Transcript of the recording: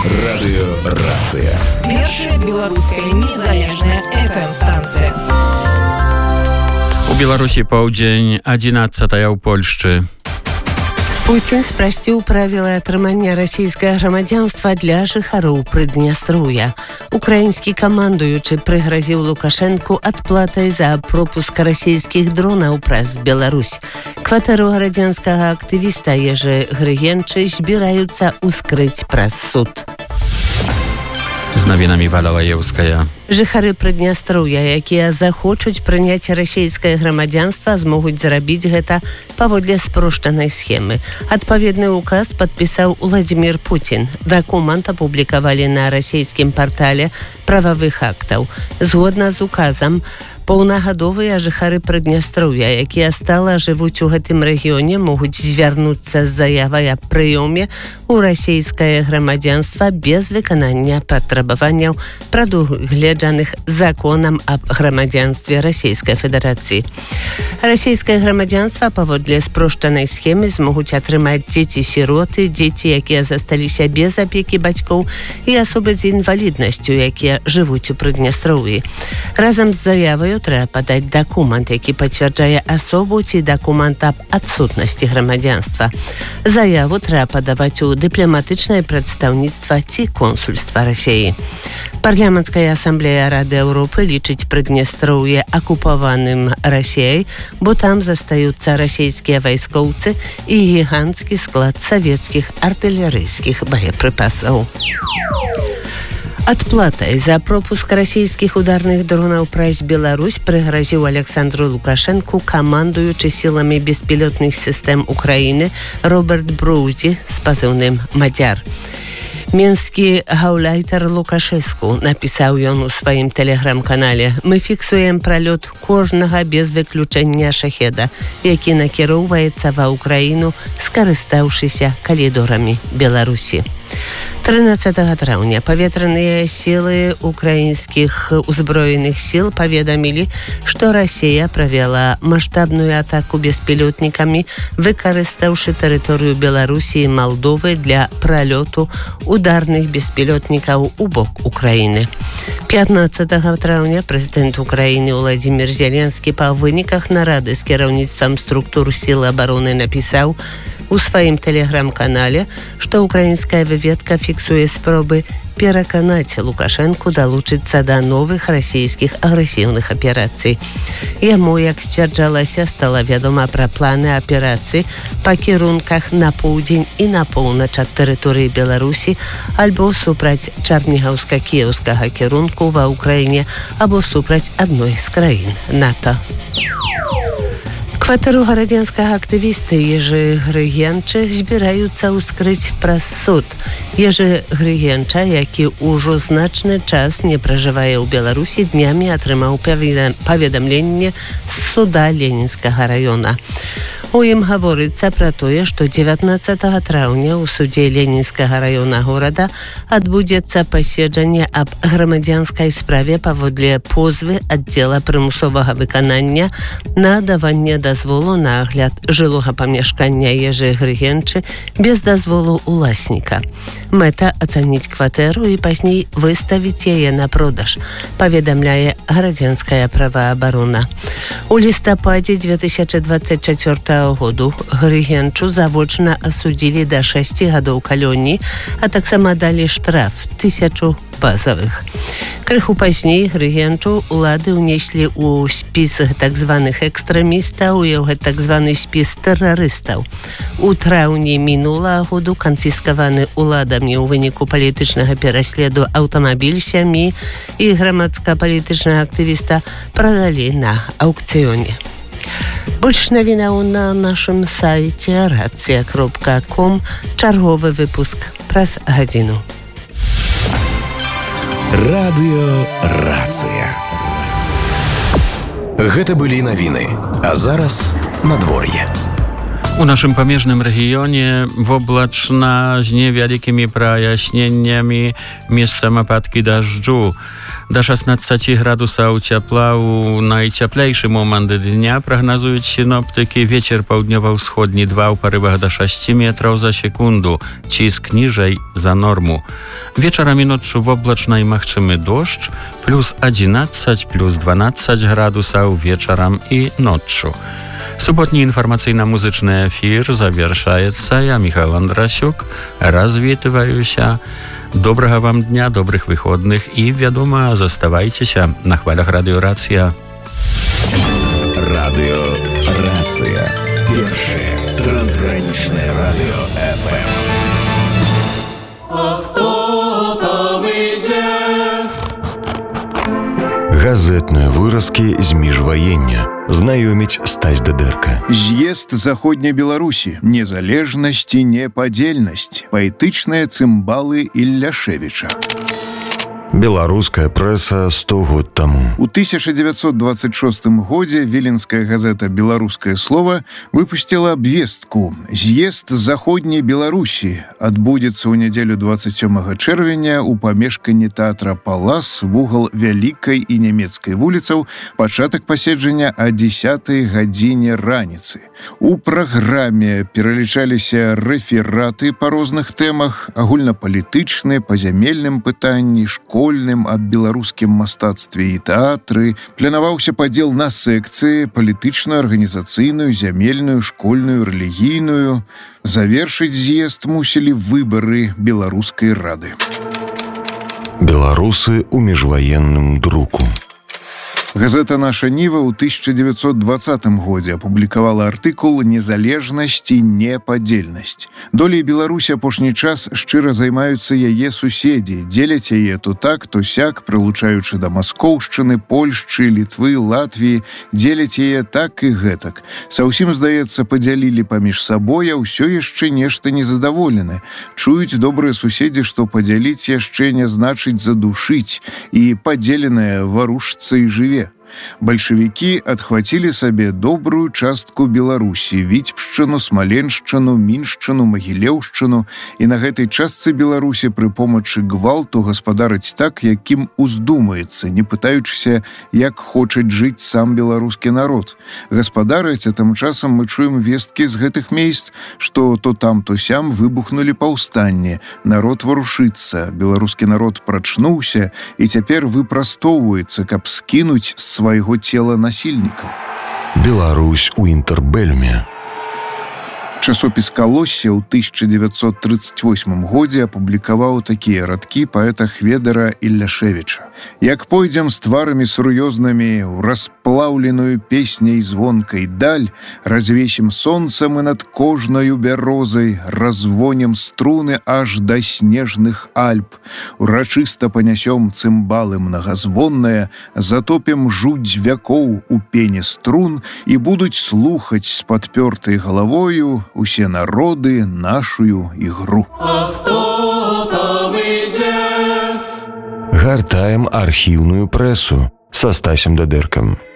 Радыёрацыя. Першая беларуская незалежная FM-станцыя. У Беларусі паўдзень 11 ў Польшчы. Пуцін спрасціў правілы атрымання расійскага грамадзянства для жыхароў Прыднястроўя. Украінскі камандуючы прыгразіў Лукашэнку адплатай за пропуск расійскіх дронаў праз Беларусь. Кватэру грамадзянскага актывіста Ежы Грыгенчы збіраюцца ўскрыць праз суд. З навінамі Валя Лаеўская. Жыхары Прыднястроўя, якія захочуць прыняць расійскае грамадзянства, змогуць зрабіць гэта паводле спрошчанай схемы. Адпаведны указ падпісаў Уладзімір Пуцін. Дакумент апублікавалі на расійскім партале прававых актаў. Згодна з указам, паўнагадовыя жыхары Прыднястроўя, якія стала жывуць у гэтым рэгіёне, могуць звярнуцца з заявай аб прыёме ў расійскае грамадзянства без выканання патрабаванняў, прадугледжаных законам аб грамадзянстве Расійскай Федэрацыі. Расійскае грамадзянства паводле спрошчанай схемы змогуць атрымаць дзеці-сіроты, дзеці, якія засталіся без апекі бацькоў, і асобы з інваліднасцю, якія жывуць у Прыднястроўі. Разам з заявай трэба падаць дакумент, які пацвярджае асобу ці дакумент аб адсутнасці грамадзянства. Заяву трэба падаваць у дыпламатычнае прадстаўніцтва ці консульства Расіі. Парламенцкая асамблея Рады Еўропы лічыць Прыднястроўе акупаваным Расіяй, бо там застаюцца расійскія вайскоўцы і гіганцкі склад савецкіх артылерыйскіх боепрыпасаў. Адплатай за пропуск расійскіх ударных дронаў праз Беларусь прыгразіў Александру Лукашэнку камандуючы сіламі беспілотных сістэм Украіны Роберт Броўзі з пазыўным «Мадзяр». Мінскі гаўляйтар Лукашэску, напісаў ён у сваім тэлеграм-канале: «Мы фіксуем пралёт кожнага без выключэння шахеда, які накіроўваецца ва Ўкраіну, скарыстаўшыся калідорамі Беларусі». 13 траўня паветраныя сілы украінскіх узброеных сіл паведамілі, што Расія правяла маштабную атаку беспілотнікамі, выкарыстаўшы тэрыторыю Беларусі і Малдовы для пралёту ударных беспілотнікаў у бок Украіны. 15 траўня прэзідэнт Украіны Уладзімір Зеленскі па выніках нарады з кіраўніцтвам структур сіл абароны напісаў у сваім тэлеграм-канале, што украінская выведка фіксуе спробы пераканаць Лукашэнку далучыцца да новых расійскіх агрэсіўных аперацый. Яму, як сцвярджалася, стала вядома пра планы аперацый па кірунках на поўдзень і на поўнач ад тэрыторыі Беларусі альбо супраць чарнігаўска-кіеўскага кірунку ва Ўкраіне або супраць адной з краін НАТО. Кватэру грамадзянскага актывіста Ежы Грыгенчы збіраюцца ўскрыць праз суд. Ежы Грыгенча, які ўжо значны час не пражывае ў Беларусі, днямі атрымаў паведамленне з суда Ленінскага раёна. У ім гаворыцца пра тое, што 19 траўня ў судзе Ленінскага раёна горада адбудзецца паседжанне аб грамадзянскай справе паводле позвы аддзела прымусовага выканання на даванне дазволу на агляд жылога памяшкання Ежы Грыгенчы без дазволу уласніка. Мэта ацаніць кватэру і пазней выставіць яе на продаж, паведамляе грамадзянская праваабарона. У лістападзе 2024 году Грыгенчу завочна асудзілі да 6 гадоў калоніі, а таксама далі штраф 1000 базавых. Крыху пазней Грыгенчу улады ўнеслі ў спіс так званых экстрэмістаў і ў так званы спіс тэрарыстаў. У траўні мінулага году канфіскаваны уладамі ў выніку палітычнага пераследу аўтамабіль сям'і і грамадска-палітычнага актывіста прадалі на аўкцыёне. Больш навінаў на нашым сайце racja.com. Чарговы выпуск праз гадзіну. Радыёрацыя. Гэта былі навіны, а зараз надвор'е. У нашым памежным рэгіёне воблачна з невялікімі праясненнямі, месцам ападкі дажджу. До 16 градусаў цяпла ў найцяплейшы момант дня прагназуюць сіноптыкі. Вецер паўднёва-ўсходні 2 ў парывах до 6 метраў за секунду, ціск ніжэй за норму. Вечарам і ноччу воблачна і магчымы дождж, плюс 11, плюс 12 градусаў вечарам і ноччу. Субботний информационно-музычный эфир завершается. Я, Михаил Андрасюк, развітываюся. Доброго вам дня, добрых выходных и, вядома, заставайтеся на хвалях Радио Рацыя. Радио Рацыя. Первое трансграничное радио ФМ. А кто там идет? Газетные выразки з міжваення. Знаёміць Стась Дадэрка. З'езд Заходняй Беларусі. Незалежнасць і непадзельнасць. Паэтычныя цымбалы Ілляшевіча. Беларуская прэса 100 год таму. У 1926 годзе віленская газета «Беларускае слово» выпустила абвестку. З'езд Заходняй Беларусі адбудзецца ў нядзелю 27 чэрвеня у памешканні тэатра «Палас», вугал Вялікай і Нямецкай вуліцаў, пачатак паседжання о 10 гадзіне раніцы. У праграме пералічаліся рэфераты па розных тэмах, агульнапалітычныя, па зямельным пытанні, школьным, аб беларускім мастацтве і тэатры. Планаваўся падзел на секцыі: палітычную, арганізацыйную, зямельную, школьную, рэлігійную. Завершыць з'езд мусілі выбары Беларускай рады. Беларусы ў міжваенным друку. Газета «Наша Ніва» ў 1920 годзе апублікавала артыкул «Незалежнасць і непадзельнасць». Долей Беларусі апошні час шчыра займаюцца яе суседзі, дзеляць яе то так, то сяк, прылучаючы да Маскоўшчыны, Польшчы, Літвы, Латвіі, дзеляць яе так і гэтак. Са ўсім, здаецца, падзялілі паміж сабой, а ўсё яшчэ нешта незадаволены. Чуюць добрыя суседзі, што падзяліць яшчэ не значыць задушыць, і падзеленае варушцца і жыве. Бальшавікі адхвацілі сабе добрую частку Беларусі: Віцебшчыну, Смаленшчыну, Міншчыну, Магілеўшчыну, і на гэтай частцы Беларусі пры помачы гвалту гаспадарыць так, якім уздумаецца, не пытаючыся, як хоча жыць сам беларускі народ. Гаспадарыць, а тым часам мы чуем весткі з гэтых месц, што то там, то сям выбухнулі паўстанні, народ варушыцца, беларускі народ прачнуўся і цяпер выпрастоўваецца, каб скінуць свайго цела насільнікаў. Беларусь у інтэрбэлюме. Часопіс «Калоссе» ў 1938 годзе апублікаваў такія радкі паэта Хведара Ілляшевіча. «Як пойдзем з тварамі сур'ёзнымі ў расплаўленую песняй звонкай даль, развесім сонца мы над кожнаю бярозай, развонем струны аж да снежных Альп, урачыста панясём цымбалы многазвонныя, затопім жудзь вякоў у пене струн і будуць слухаць з падпёртай галавою усе народы нашую ігру». А кто там идет? Гартаем архіўную прэсу са Стасем Дадэркам.